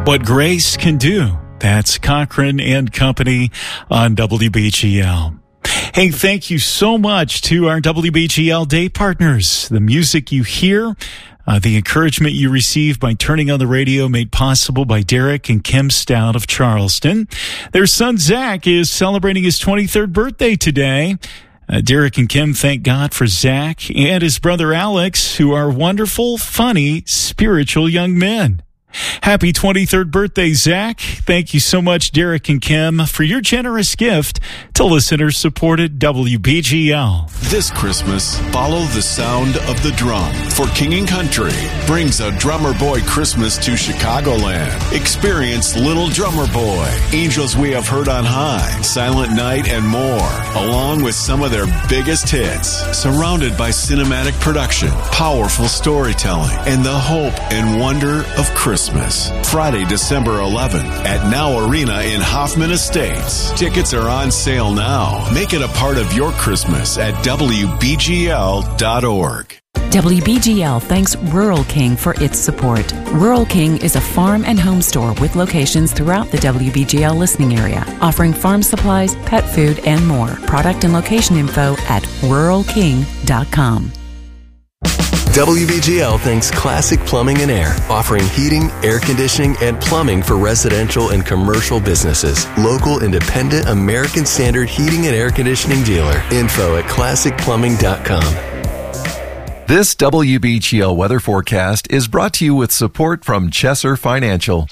What grace can do. That's Cochran and Company on WBGL. Hey, thank you so much to our WBGL day partners. The music you hear, the encouragement you receive by turning on the radio, made possible by Derek and Kim Stout of Charleston. Their son Zach is celebrating his 23rd birthday today. Derek and Kim thank God for Zach and his brother Alex, who are wonderful, funny, spiritual young men. Happy 23rd birthday, Zach. Thank you so much, Derek and Kim, for your generous gift to listener-supported WBGL. This Christmas, follow the sound of the drum, for King & Country brings a Drummer Boy Christmas to Chicagoland. Experience Little Drummer Boy, Angels We Have Heard on High, Silent Night, and more, along with some of their biggest hits. Surrounded by cinematic production, powerful storytelling, and the hope and wonder of Christmas. Friday, December 11th at Now Arena in Hoffman Estates. Tickets are on sale now. Make it a part of your Christmas at WBGL.org. WBGL thanks Rural King for its support. Rural King is a farm and home store with locations throughout the WBGL listening area, offering farm supplies, pet food, and more. Product and location info at ruralking.com. WBGL thanks Classic Plumbing and Air, offering heating, air conditioning, and plumbing for residential and commercial businesses. Local independent American Standard heating and air conditioning dealer. Info at classicplumbing.com. This WBGL weather forecast is brought to you with support from Chesser Financial.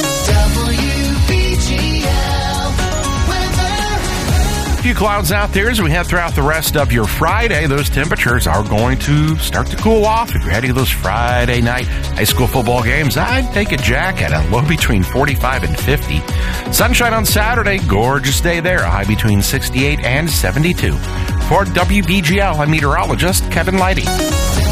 A few clouds out there as we head throughout the rest of your Friday. Those temperatures are going to start to cool off. If you're heading to those Friday night high school football games, I'd take a jacket, a low between 45 and 50. Sunshine on Saturday, gorgeous day there, a high between 68 and 72. For WBGL, I'm meteorologist Kevin Leidy.